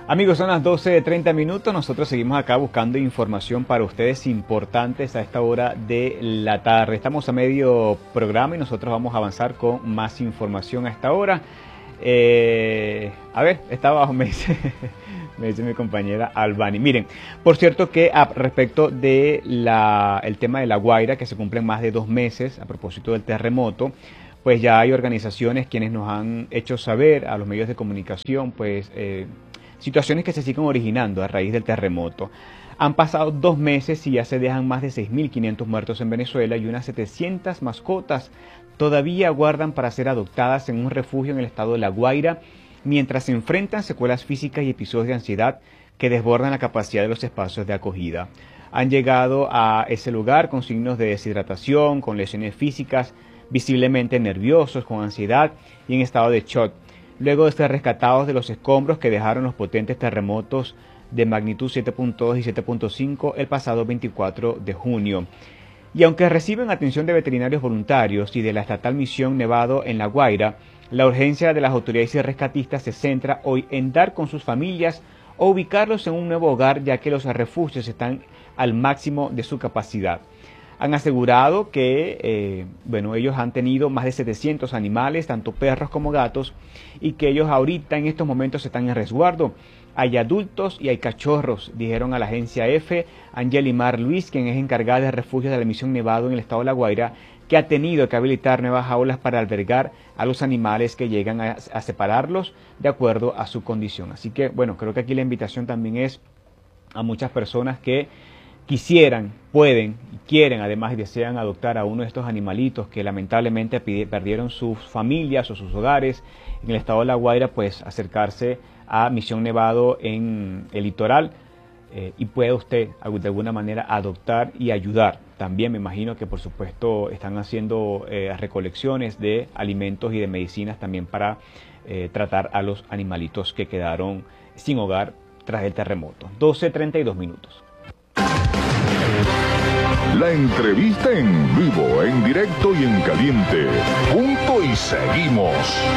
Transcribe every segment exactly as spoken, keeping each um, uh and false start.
Amigos, son las doce de treinta minutos. Nosotros seguimos acá buscando información para ustedes importantes a esta hora de la tarde. Estamos a medio programa y nosotros vamos a avanzar con más información a esta hora. Eh, a ver, está abajo, me dice, me dice mi compañera Albani. Miren, por cierto que a respecto de la, el tema de La Guaira, que se cumplen más de dos meses a propósito del terremoto, pues ya hay organizaciones quienes nos han hecho saber a los medios de comunicación, pues eh, situaciones que se siguen originando a raíz del terremoto. Han pasado dos meses y ya se dejan más de seis mil quinientos muertos en Venezuela y unas setecientas mascotas todavía aguardan para ser adoptadas en un refugio en el estado de La Guaira, mientras se enfrentan secuelas físicas y episodios de ansiedad que desbordan la capacidad de los espacios de acogida. Han llegado a ese lugar con signos de deshidratación, con lesiones físicas, visiblemente nerviosos, con ansiedad y en estado de shock, luego de ser rescatados de los escombros que dejaron los potentes terremotos de magnitud siete punto dos y siete punto cinco el pasado veinticuatro de junio. Y aunque reciben atención de veterinarios voluntarios y de la estatal Misión Nevado en La Guaira, la urgencia de las autoridades y rescatistas se centra hoy en dar con sus familias o ubicarlos en un nuevo hogar, ya que los refugios están al máximo de su capacidad. Han asegurado que eh, bueno, ellos han tenido más de setecientos animales, tanto perros como gatos, y que ellos ahorita en estos momentos están en resguardo. Hay adultos y hay cachorros, dijeron a la agencia F, Angelimar Luis, quien es encargada de refugios de la Misión Nevado en el estado de La Guaira, que ha tenido que habilitar nuevas jaulas para albergar a los animales que llegan a, a separarlos de acuerdo a su condición. Así que, bueno, creo que aquí la invitación también es a muchas personas que quisieran, pueden y quieren, además y desean adoptar a uno de estos animalitos que lamentablemente perdieron sus familias o sus hogares en el estado de La Guaira, pues acercarse a Misión Nevado en el litoral eh, y puede usted de alguna manera adoptar y ayudar. También me imagino que por supuesto están haciendo eh, recolecciones de alimentos y de medicinas también para eh, tratar a los animalitos que quedaron sin hogar tras el terremoto. doce treinta y dos minutos. La entrevista en vivo, en directo y en caliente. Punto y seguimos.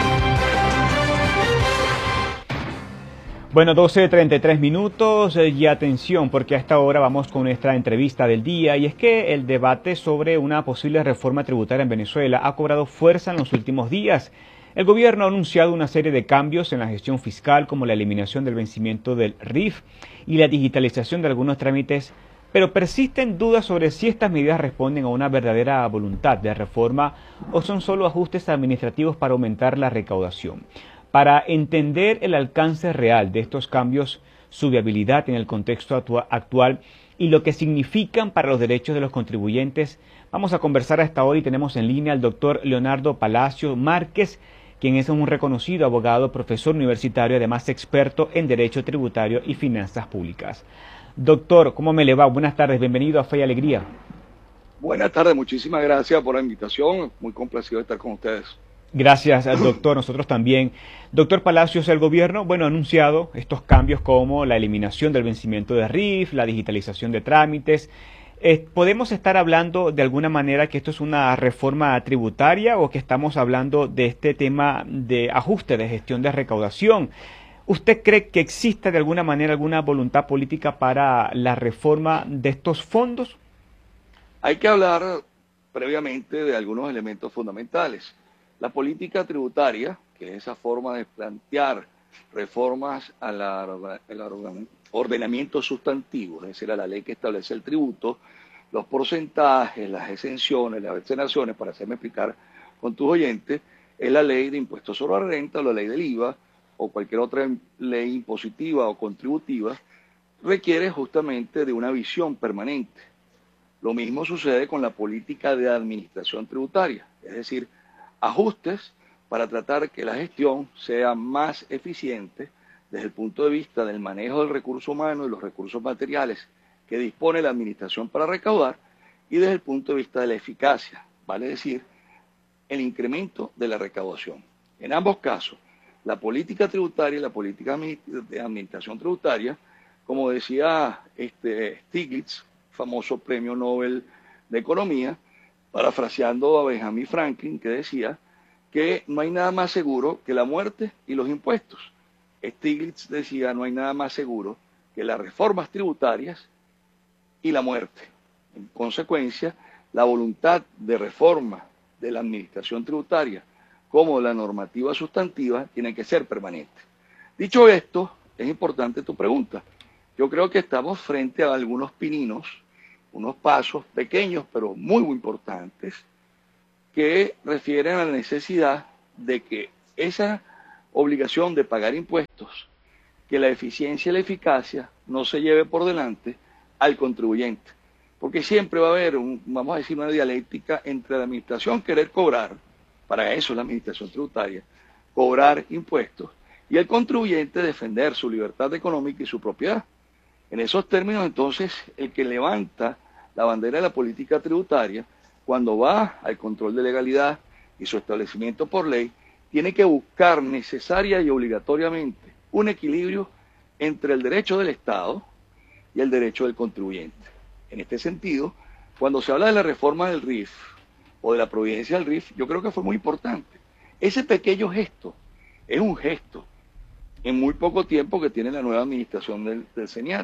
Bueno, doce treinta y tres minutos eh, y atención porque a esta hora vamos con nuestra entrevista del día, y es que el debate sobre una posible reforma tributaria en Venezuela ha cobrado fuerza en los últimos días. El gobierno ha anunciado una serie de cambios en la gestión fiscal, como la eliminación del vencimiento del R I F y la digitalización de algunos trámites, pero persisten dudas sobre si estas medidas responden a una verdadera voluntad de reforma o son solo ajustes administrativos para aumentar la recaudación. Para entender el alcance real de estos cambios, su viabilidad en el contexto actual y lo que significan para los derechos de los contribuyentes, vamos a conversar a esta hora y tenemos en línea al doctor Leonardo Palacio Márquez, quien es un reconocido abogado, profesor universitario, además experto en Derecho Tributario y Finanzas Públicas. Doctor, ¿cómo me le va? Buenas tardes, bienvenido a Fe y Alegría. Buenas tardes, muchísimas gracias por la invitación, muy complacido de estar con ustedes. Gracias, doctor, nosotros también. Doctor Palacios, el gobierno, bueno, ha anunciado estos cambios como la eliminación del vencimiento de R I F, la digitalización de trámites. Eh, ¿Podemos estar hablando de alguna manera que esto es una reforma tributaria o que estamos hablando de este tema de ajuste de gestión de recaudación? ¿Usted cree que existe de alguna manera alguna voluntad política para la reforma de estos fondos? Hay que hablar previamente de algunos elementos fundamentales. La política tributaria, que es esa forma de plantear reformas al ordenamiento sustantivo, es decir, a la ley que establece el tributo, los porcentajes, las exenciones, las exenciones, para hacerme explicar con tus oyentes, es la ley de impuestos sobre la renta o la ley del I V A, o cualquier otra ley impositiva o contributiva, requiere justamente de una visión permanente. Lo mismo sucede con la política de administración tributaria, es decir, ajustes para tratar que la gestión sea más eficiente desde el punto de vista del manejo del recurso humano y los recursos materiales que dispone la administración para recaudar, y desde el punto de vista de la eficacia, vale decir, el incremento de la recaudación. En ambos casos, la política tributaria y la política de administración tributaria, como decía este Stiglitz, famoso premio Nobel de Economía, parafraseando a Benjamin Franklin, que decía que no hay nada más seguro que la muerte y los impuestos. Stiglitz decía, no hay nada más seguro que las reformas tributarias y la muerte. En consecuencia, la voluntad de reforma de la administración tributaria como de la normativa sustantiva tiene que ser permanente. Dicho esto, es importante tu pregunta. Yo creo que estamos frente a algunos pininos, unos pasos pequeños pero muy, muy importantes, que refieren a la necesidad de que esa obligación de pagar impuestos, que la eficiencia y la eficacia no se lleve por delante al contribuyente. Porque siempre va a haber, un, vamos a decir, una dialéctica entre la administración querer cobrar, para eso es la administración tributaria, cobrar impuestos, y el contribuyente defender su libertad económica y su propiedad. En esos términos, entonces, el que levanta la bandera de la política tributaria, cuando va al control de legalidad y su establecimiento por ley, tiene que buscar necesaria y obligatoriamente un equilibrio entre el derecho del Estado y el derecho del contribuyente. En este sentido, cuando se habla de la reforma del R I F o de la providencia del R I F, yo creo que fue muy importante. Ese pequeño gesto es un gesto en muy poco tiempo que tiene la nueva administración del, del CENIAT.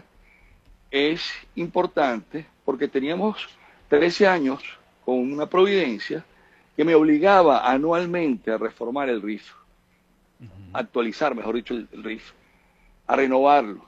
Es importante porque teníamos trece años con una providencia que me obligaba anualmente a reformar el R I F, uh-huh. actualizar, mejor dicho, el, el R I F, a renovarlo.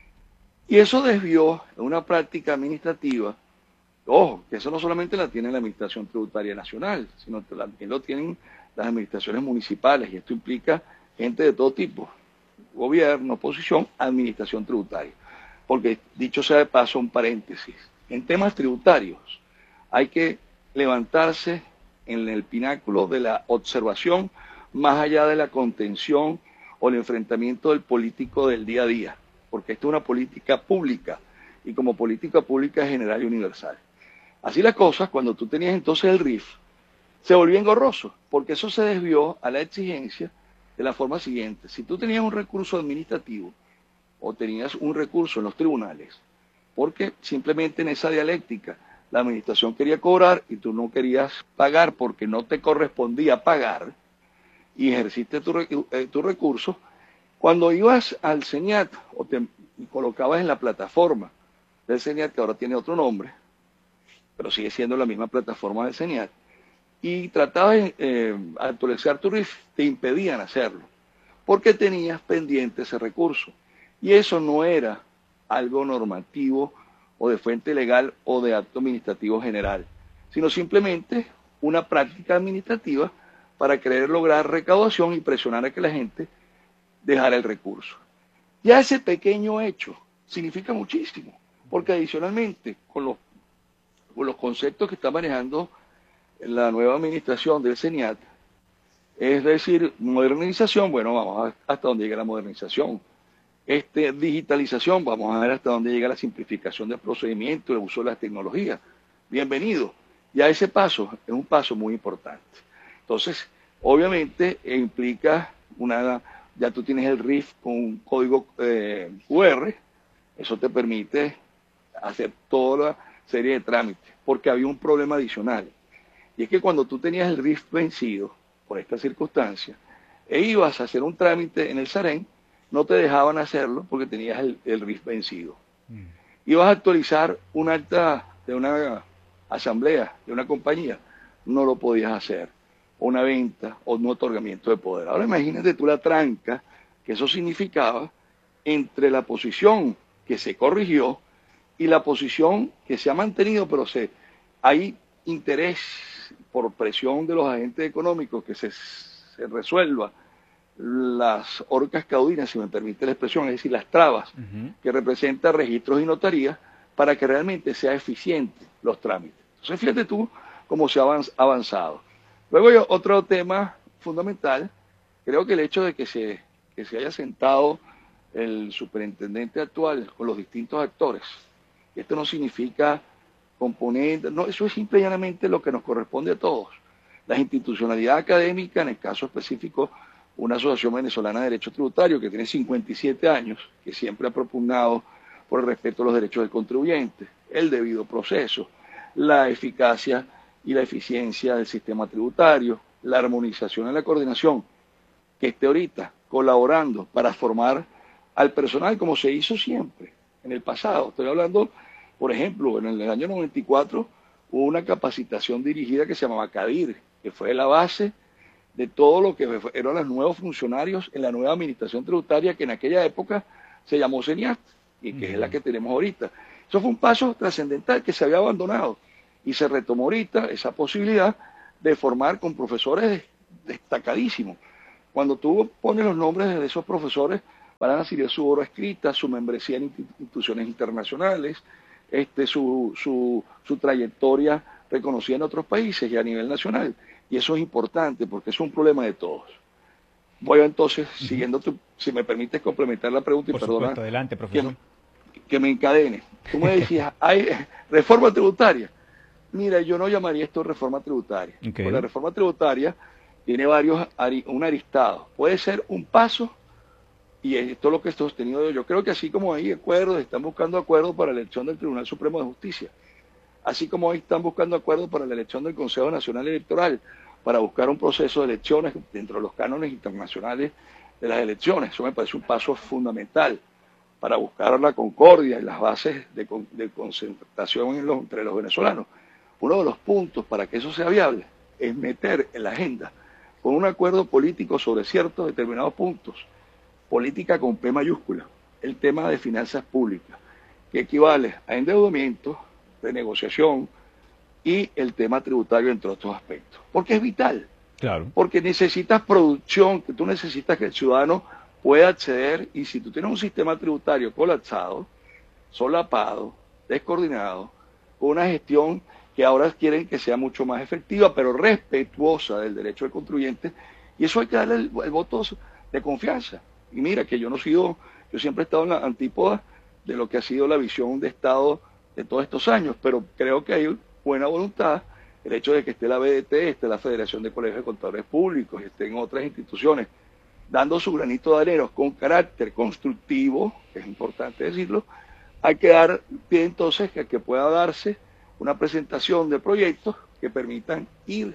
Y eso desvió en una práctica administrativa, ojo, que eso no solamente la tiene la Administración Tributaria Nacional, sino que también lo tienen las administraciones municipales, y esto implica gente de todo tipo, gobierno, oposición, administración tributaria. Porque, dicho sea de paso, un paréntesis, en temas tributarios hay que levantarse en el pináculo de la observación más allá de la contención o el enfrentamiento del político del día a día, porque esto es una política pública y como política pública general y universal. Así las cosas, cuando tú tenías entonces el R I F, se volvió engorroso, porque eso se desvió a la exigencia de la forma siguiente. Si tú tenías un recurso administrativo o tenías un recurso en los tribunales, porque simplemente en esa dialéctica la administración quería cobrar y tú no querías pagar porque no te correspondía pagar y ejerciste tu, eh, tu recurso, cuando ibas al CENIAT o te colocabas en la plataforma del CENIAT, que ahora tiene otro nombre, pero sigue siendo la misma plataforma del CENIAT, y tratabas de eh, actualizar tu R I F, te impedían hacerlo, porque tenías pendiente ese recurso. Y eso no era algo normativo o de fuente legal o de acto administrativo general, sino simplemente una práctica administrativa para querer lograr recaudación y presionar a que la gente dejara el recurso. Ya ese pequeño hecho significa muchísimo, porque adicionalmente con los, con los conceptos que está manejando la nueva administración del CENIAT, es decir, modernización, bueno, vamos a ver hasta dónde llega la modernización. Este, digitalización, vamos a ver hasta dónde llega la simplificación del procedimiento, el uso de las tecnologías. Bienvenido. Ya ese paso es un paso muy importante. Entonces, obviamente, implica una, ya tú tienes el R I F con un código eh, Q R, eso te permite hacer toda la serie de trámites, porque había un problema adicional. Y es que cuando tú tenías el R I F vencido, por esta circunstancia, e ibas a hacer un trámite en el SAREN, no te dejaban hacerlo porque tenías el, el R I F vencido. Mm. Ibas a actualizar un acta de una asamblea, de una compañía, no lo podías hacer. O una venta, o un otorgamiento de poder. Ahora imagínate tú la tranca que eso significaba entre la posición que se corrigió y la posición que se ha mantenido, pero se, hay interés por presión de los agentes económicos que se, se resuelva las orcas caudinas, si me permite la expresión, es decir, las trabas uh-huh. que representan registros y notarías para que realmente sea eficiente los trámites. Entonces, fíjate tú cómo se ha avanzado. Luego hay otro tema fundamental, creo que el hecho de que se, que se haya sentado el superintendente actual con los distintos actores, esto no significa componentes, no, eso es simple y llanamente lo que nos corresponde a todos. La institucionalidad académica, en el caso específico, una asociación venezolana de derecho tributario que tiene cincuenta y siete años, que siempre ha propugnado por el respeto a los derechos del contribuyente, el debido proceso, la eficacia y la eficiencia del sistema tributario, la armonización y la coordinación, que esté ahorita colaborando para formar al personal como se hizo siempre en el pasado. Estoy hablando, por ejemplo, en el año noventa y cuatro hubo una capacitación dirigida que se llamaba CADIR, que fue la base de todo lo que eran los nuevos funcionarios en la nueva administración tributaria, que en aquella época se llamó CENIAT y que uh-huh. es la que tenemos ahorita. Eso fue un paso trascendental que se había abandonado y se retomó ahorita esa posibilidad de formar con profesores destacadísimos. Cuando tú pones los nombres de esos profesores, van a recibir su obra escrita, su membresía en instituciones internacionales, este, su, su, su trayectoria reconocida en otros países y a nivel nacional. Y eso es importante porque es un problema de todos. Voy entonces, uh-huh. siguiendo tu, si me permites complementar la pregunta y Por perdona supuesto, adelante, profesor. Que, que me encadene. Tú me decías, ¿hay reforma tributaria? Mira, yo no llamaría esto reforma tributaria. Okay. Porque la reforma tributaria tiene varios, un aristado. Puede ser un paso, y esto es lo que he sostenido yo. Yo creo que así como hay acuerdos, están buscando acuerdos para la elección del Tribunal Supremo de Justicia, así como hoy están buscando acuerdos para la elección del Consejo Nacional Electoral, para buscar un proceso de elecciones dentro de los cánones internacionales de las elecciones. Eso me parece un paso fundamental para buscar la concordia y las bases de, de concertación en los, entre los venezolanos. Uno de los puntos para que eso sea viable es meter en la agenda, con un acuerdo político sobre ciertos determinados puntos, política con P mayúscula, el tema de finanzas públicas, que equivale a endeudamiento, renegociación y el tema tributario, entre otros aspectos. Porque es vital. Claro. Porque necesitas producción, que tú necesitas que el ciudadano pueda acceder, y si tú tienes un sistema tributario colapsado, solapado, descoordinado, con una gestión que ahora quieren que sea mucho más efectiva, pero respetuosa del derecho del contribuyente, y eso hay que darle el, el voto de confianza. Y mira que yo no he sido, yo siempre he estado en la antípoda de lo que ha sido la visión de Estado de todos estos años, pero creo que hay buena voluntad, el hecho de que esté la B D T, esté la Federación de Colegios de Contadores Públicos, estén otras instituciones, dando su granito de arena con carácter constructivo, que es importante decirlo, hay que dar pie entonces que, que pueda darse una presentación de proyectos que permitan ir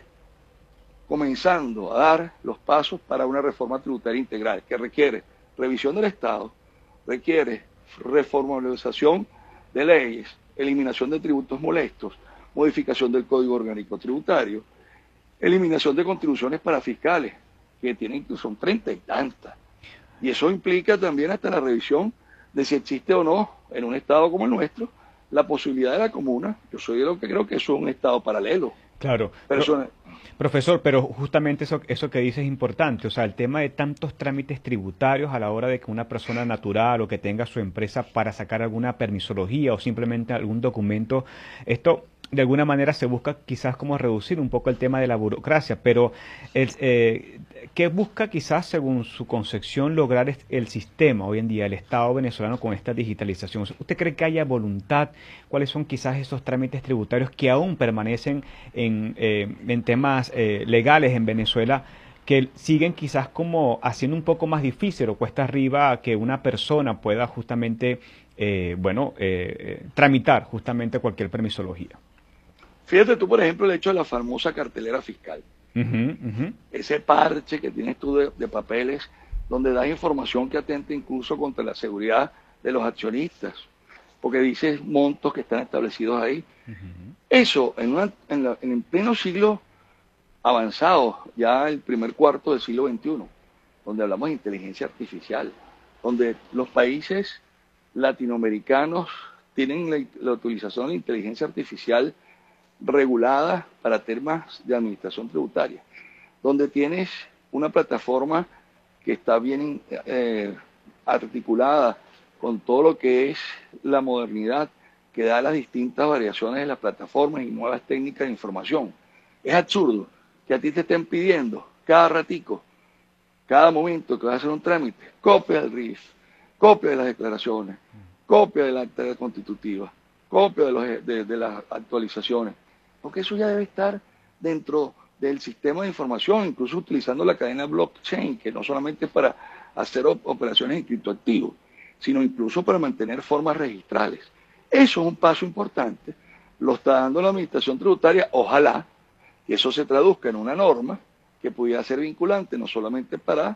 comenzando a dar los pasos para una reforma tributaria integral, que requiere revisión del Estado, requiere reformulación de leyes, eliminación de tributos molestos, modificación del Código Orgánico Tributario, eliminación de contribuciones para fiscales, que tienen, son treinta y tantas. Y eso implica también hasta la revisión de si existe o no, en un Estado como el nuestro, la posibilidad de la comuna. Yo soy de lo que creo que eso es un Estado paralelo. Claro. Persona... Profesor, pero justamente eso, eso que dice es importante, o sea, el tema de tantos trámites tributarios a la hora de que una persona natural o que tenga su empresa para sacar alguna permisología o simplemente algún documento, esto de alguna manera se busca quizás como reducir un poco el tema de la burocracia, pero el, eh, ¿qué busca quizás según su concepción lograr el sistema hoy en día, el Estado venezolano con esta digitalización? ¿Usted cree que haya voluntad? ¿Cuáles son quizás esos trámites tributarios que aún permanecen en, eh, en temas eh, legales en Venezuela, que siguen quizás como haciendo un poco más difícil o cuesta arriba que una persona pueda justamente, eh, bueno, eh, tramitar justamente cualquier permisología? Fíjate tú, por ejemplo, el hecho de la famosa cartelera fiscal. Uh-huh, uh-huh. Ese parche que tienes tú de, de papeles donde das información que atenta incluso contra la seguridad de los accionistas, porque dices montos que están establecidos ahí. Uh-huh. Eso, en, una, en, la, en el pleno siglo avanzado, ya el primer cuarto del siglo veintiuno, donde hablamos de inteligencia artificial, donde los países latinoamericanos tienen la, la utilización de la inteligencia artificial regulada para temas de administración tributaria, donde tienes una plataforma que está bien eh, articulada con todo lo que es la modernidad que da las distintas variaciones de las plataformas y nuevas técnicas de información. Es absurdo que a ti te estén pidiendo cada ratico, cada momento que vas a hacer un trámite, copia del R I F, copia de las declaraciones, copia de la acta constitutiva, copia de, los, de, de las actualizaciones, porque eso ya debe estar dentro del sistema de información, incluso utilizando la cadena blockchain, que no solamente es para hacer op operaciones en criptoactivos, sino incluso para mantener formas registrales. Eso es un paso importante, lo está dando la administración tributaria, ojalá que eso se traduzca en una norma que pudiera ser vinculante no solamente para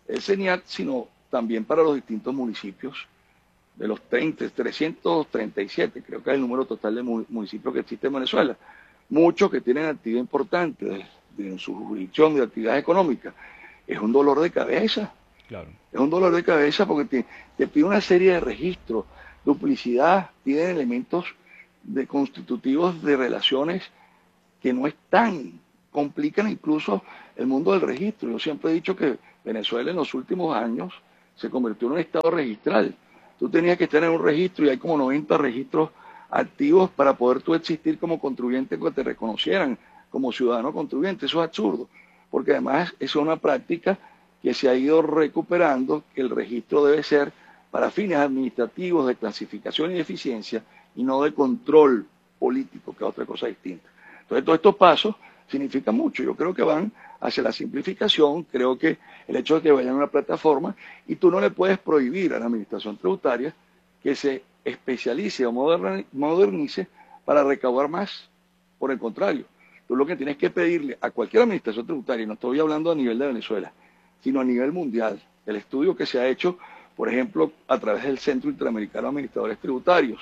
el CENIAT, sino también para los distintos municipios de los treinta, trescientos treinta y siete, creo que es el número total de municipios que existe en Venezuela. Muchos que tienen actividad importante de, de, en su jurisdicción de actividad económica. Es un dolor de cabeza. Claro. Es un dolor de cabeza porque te, te pide una serie de registros, duplicidad, piden elementos de constitutivos de relaciones que no están, complican incluso el mundo del registro. Yo siempre he dicho que Venezuela en los últimos años se convirtió en un estado registral. Tú tenías que estar en un registro y hay como noventa registros activos para poder tú existir como contribuyente, que te reconocieran como ciudadano contribuyente. Eso es absurdo, porque además es una práctica que se ha ido recuperando, que el registro debe ser para fines administrativos, de clasificación y de eficiencia, y no de control político, que es otra cosa distinta. Entonces, todos estos pasos significan mucho. Yo creo que van hacia la simplificación. Creo que el hecho de que vayan a una plataforma, y tú no le puedes prohibir a la administración tributaria que se especialice o modernice para recaudar más. Por el contrario, tú lo que tienes que pedirle a cualquier administración tributaria, y no estoy hablando a nivel de Venezuela, sino a nivel mundial, el estudio que se ha hecho, por ejemplo, a través del Centro Interamericano de Administradores Tributarios,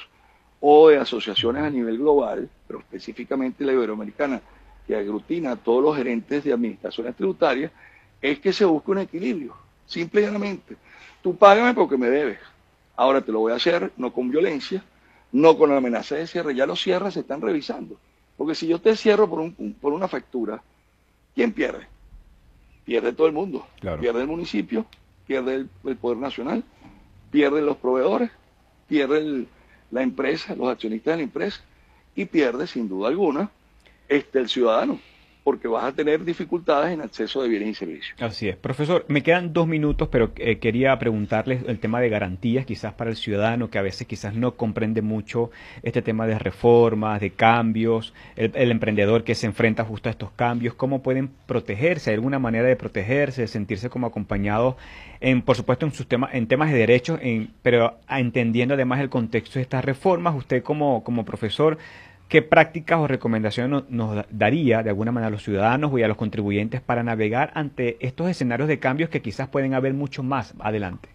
o de asociaciones a nivel global, pero específicamente la iberoamericana, que aglutina a todos los gerentes de administraciones tributarias, es que se busque un equilibrio, simple y llanamente. Tú págame porque me debes. Ahora te lo voy a hacer, no con violencia, no con amenaza de cierre. Ya los cierres se están revisando. Porque si yo te cierro por, un, por una factura, ¿quién pierde? Pierde todo el mundo. Claro. Pierde el municipio, pierde el, el Poder Nacional, pierden los proveedores, pierde el, la empresa, los accionistas de la empresa, y pierde, sin duda alguna, este, el ciudadano, porque vas a tener dificultades en acceso de bienes y servicios. Así es. Profesor, me quedan dos minutos, pero eh, quería preguntarles el tema de garantías, quizás para el ciudadano, que a veces quizás no comprende mucho este tema de reformas, de cambios, el, el emprendedor que se enfrenta justo a estos cambios, ¿cómo pueden protegerse? ¿Hay alguna manera de protegerse, de sentirse como acompañados, en, por supuesto, en sus temas, en temas de derechos, en, pero entendiendo además el contexto de estas reformas? Usted como, como profesor, ¿qué prácticas o recomendaciones nos, nos daría de alguna manera a los ciudadanos y a los contribuyentes para navegar ante estos escenarios de cambios que quizás pueden haber mucho más adelante?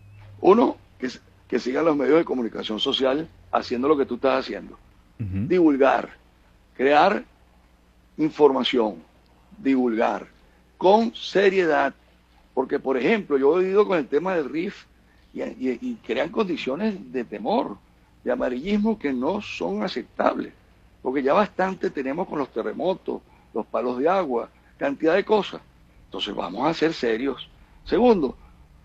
Uno, que, que sigan los medios de comunicación social haciendo lo que tú estás haciendo. Uh-huh. Divulgar, crear información, divulgar con seriedad. Porque, por ejemplo, yo he ido con el tema del R I F y, y, y crean condiciones de temor, de amarillismo que no son aceptables. Porque ya bastante tenemos con los terremotos, los palos de agua, cantidad de cosas. Entonces vamos a ser serios. Segundo,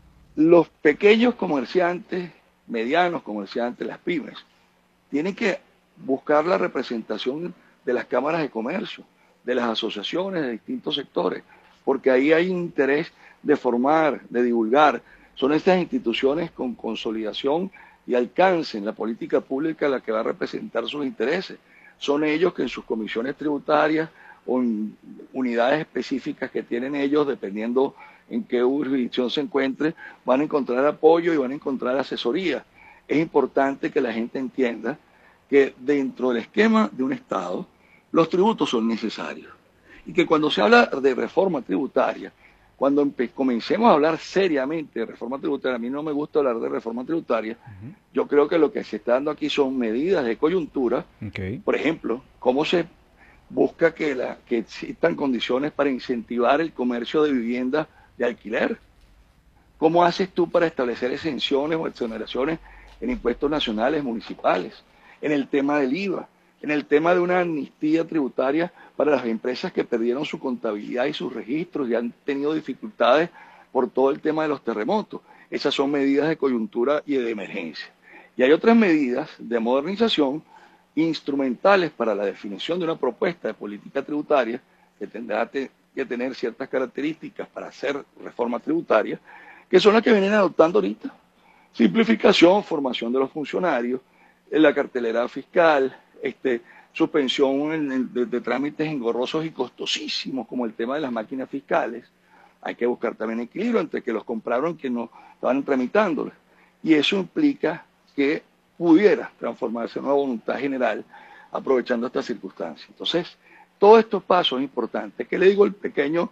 los pequeños comerciantes, medianos comerciantes, las pymes, tienen que buscar la representación de las cámaras de comercio, de las asociaciones de distintos sectores, porque ahí hay interés de formar, de divulgar. Son estas instituciones con consolidación y alcance en la política pública la que va a representar sus intereses. Son ellos que en sus comisiones tributarias o en unidades específicas que tienen ellos, dependiendo en qué jurisdicción se encuentre, van a encontrar apoyo y van a encontrar asesoría. Es importante que la gente entienda que dentro del esquema de un Estado, los tributos son necesarios. Y que cuando se habla de reforma tributaria, cuando comencemos a hablar seriamente de reforma tributaria, a mí no me gusta hablar de reforma tributaria, uh-huh. Yo creo que lo que se está dando aquí son medidas de coyuntura. Okay. Por ejemplo, cómo se busca que, la, que existan condiciones para incentivar el comercio de viviendas de alquiler. ¿Cómo haces tú para establecer exenciones o exoneraciones en impuestos nacionales, municipales? En el tema del I V A, en el tema de una amnistía tributaria para las empresas que perdieron su contabilidad y sus registros y han tenido dificultades por todo el tema de los terremotos. Esas son medidas de coyuntura y de emergencia. Y hay otras medidas de modernización instrumentales para la definición de una propuesta de política tributaria que tendrá te, que tener ciertas características para hacer reforma tributaria, que son las que vienen adoptando ahorita. Simplificación, formación de los funcionarios, la cartelera fiscal, este, suspensión en, en, de, de trámites engorrosos y costosísimos como el tema de las máquinas fiscales. Hay que buscar también equilibrio entre que los compraron y que no estaban tramitándolos. Y eso implica que pudiera transformarse en una voluntad general aprovechando estas circunstancias. Entonces, todos estos pasos importantes, ¿qué le digo al pequeño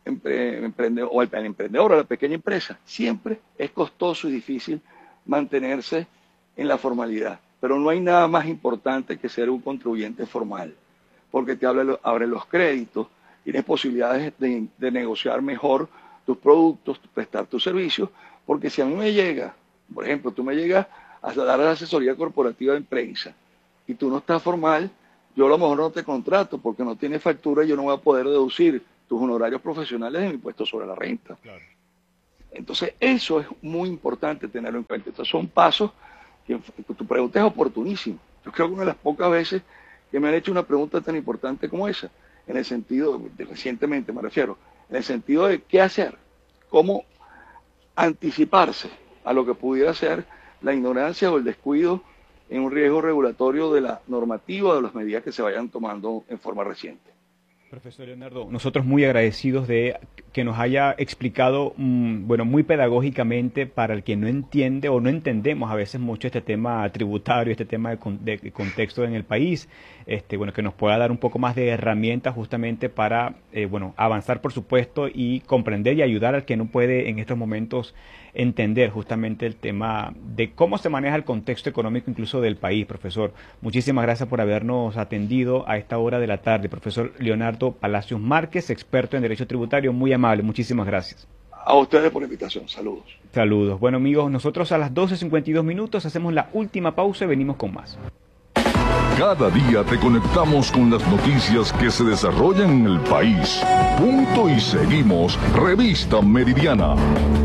empre, emprendedor, o el, el emprendedor o la pequeña empresa, siempre es costoso y difícil mantenerse en la formalidad. Pero no hay nada más importante que ser un contribuyente formal, porque te abre, abre los créditos, tienes posibilidades de, de negociar mejor tus productos, prestar tus servicios, porque si a mí me llega, por ejemplo, tú me llegas a dar la asesoría corporativa en prensa y tú no estás formal, yo a lo mejor no te contrato porque no tienes factura y yo no voy a poder deducir tus honorarios profesionales de mi impuesto sobre la renta. Claro. Entonces, eso es muy importante tenerlo en cuenta. Estos son pasos que tu pregunta es oportunísima. Yo creo que una de las pocas veces que me han hecho una pregunta tan importante como esa, en el sentido, de, recientemente me refiero, en el sentido de qué hacer, cómo anticiparse a lo que pudiera ser la ignorancia o el descuido en un riesgo regulatorio de la normativa o de las medidas que se vayan tomando en forma reciente. Profesor Leonardo, nosotros muy agradecidos de que nos haya explicado, mmm, bueno, muy pedagógicamente para el que no entiende o no entendemos a veces mucho este tema tributario, este tema de, con, de contexto en el país, este, bueno, que nos pueda dar un poco más de herramientas justamente para, eh, bueno, avanzar por supuesto y comprender y ayudar al que no puede en estos momentos entender justamente el tema de cómo se maneja el contexto económico incluso del país, profesor. Muchísimas gracias por habernos atendido a esta hora de la tarde, profesor Leonardo Palacios Márquez, experto en Derecho Tributario, muy amable, muchísimas gracias. A ustedes por la invitación, saludos. Saludos. Bueno amigos, nosotros a las doce cincuenta y dos minutos hacemos la última pausa y venimos con más. Cada día te conectamos con las noticias que se desarrollan en el país. Punto y seguimos, Revista Meridiana.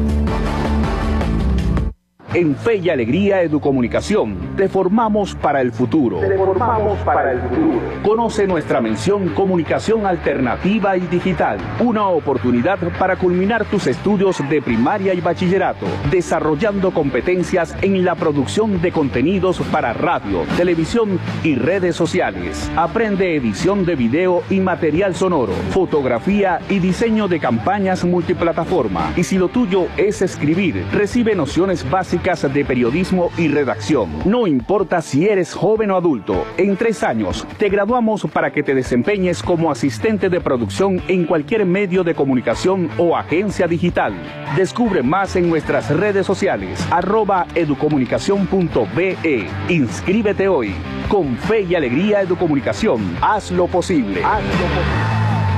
En Fe y Alegría Educomunicación, te formamos para el futuro. Te formamos para el futuro. Conoce nuestra mención Comunicación Alternativa y Digital. Una oportunidad para culminar tus estudios de primaria y bachillerato, desarrollando competencias en la producción de contenidos para radio, televisión y redes sociales. Aprende edición de video y material sonoro, fotografía y diseño de campañas multiplataforma. Y si lo tuyo es escribir, recibe nociones básicas de periodismo y redacción. No importa si eres joven o adulto, en tres años te graduamos para que te desempeñes como asistente de producción en cualquier medio de comunicación o agencia digital. Descubre más en nuestras redes sociales, arroba educomunicación punto be. Inscríbete hoy. Con Fe y Alegría Educomunicación, haz lo posible. Haz lo posible.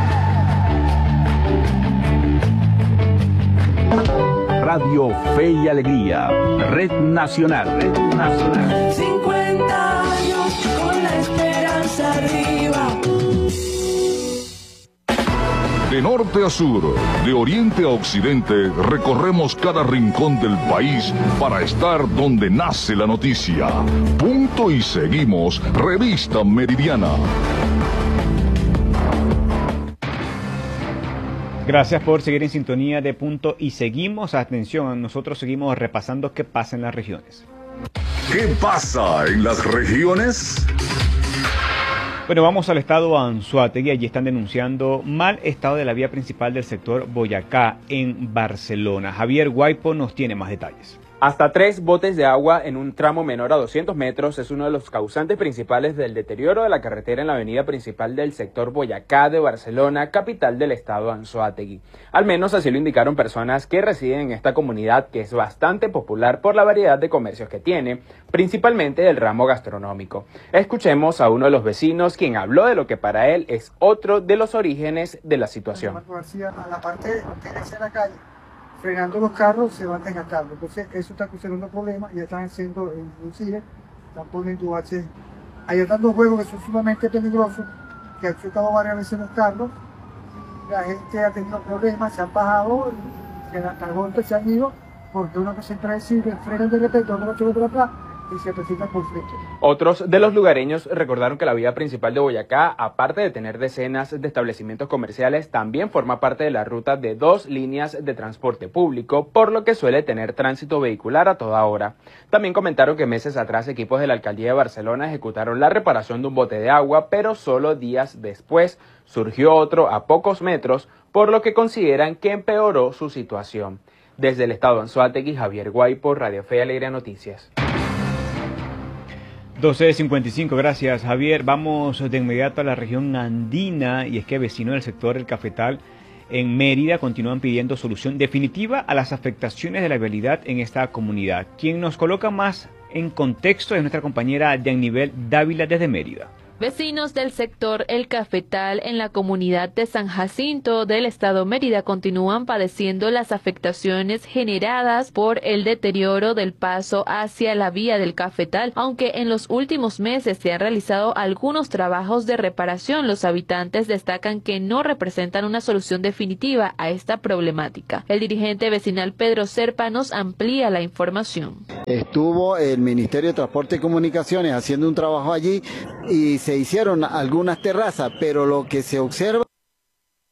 Radio Fe y Alegría, Red Nacional, Red Nacional. cincuenta años con la esperanza arriba. De norte a sur, de oriente a occidente, recorremos cada rincón del país para estar donde nace la noticia. Punto y seguimos, Revista Meridiana. Gracias por seguir en sintonía de Punto y seguimos. Atención, nosotros seguimos repasando qué pasa en las regiones. ¿Qué pasa en las regiones? Bueno, vamos al estado Anzoátegui. Allí están denunciando mal estado de la vía principal del sector Boyacá en Barcelona. Javier Guaipo nos tiene más detalles. Hasta tres botes de agua en un tramo menor a doscientos metros es uno de los causantes principales del deterioro de la carretera en la avenida principal del sector Boyacá de Barcelona, capital del estado Anzoátegui. Al menos así lo indicaron personas que residen en esta comunidad, que es bastante popular por la variedad de comercios que tiene, principalmente del ramo gastronómico. Escuchemos a uno de los vecinos, quien habló de lo que para él es otro de los orígenes de la situación. A la parte de la calle, frenando los carros, se van desgastando. Entonces, eso está causando problemas. Ya están haciendo, inclusive, están poniendo H. Hay otros juegos que son sumamente peligrosos, que han chocado varias veces los carros. La gente ha tenido problemas, se han bajado, hasta el golpe se han ido, porque una cosa impredecible, frenan de repente, otro choque por atrás, y se presentan conflictos. Otros de los lugareños recordaron que la vía principal de Boyacá, aparte de tener decenas de establecimientos comerciales, también forma parte de la ruta de dos líneas de transporte público, por lo que suele tener tránsito vehicular a toda hora. También comentaron que meses atrás equipos de la alcaldía de Barcelona ejecutaron la reparación de un bote de agua, pero solo días después surgió otro a pocos metros, por lo que consideran que empeoró su situación. Desde el estado Anzoátegui, Javier Guaipo, Radio Fe y Alegría Noticias. doce cincuenta y cinco, gracias Javier. Vamos de inmediato a la región andina, y es que vecinos del sector El Cafetal en Mérida continúan pidiendo solución definitiva a las afectaciones de la vialidad en esta comunidad. Quien nos coloca más en contexto es nuestra compañera Dianivel Dávila desde Mérida. Vecinos del sector El Cafetal en la comunidad de San Jacinto del estado Mérida continúan padeciendo las afectaciones generadas por el deterioro del paso hacia la vía del Cafetal. Aunque en los últimos meses se han realizado algunos trabajos de reparación, los habitantes destacan que no representan una solución definitiva a esta problemática. El dirigente vecinal Pedro Serpa nos amplía la información. Estuvo el Ministerio de Transporte y Comunicaciones haciendo un trabajo allí y se hicieron algunas terrazas, pero lo que se observa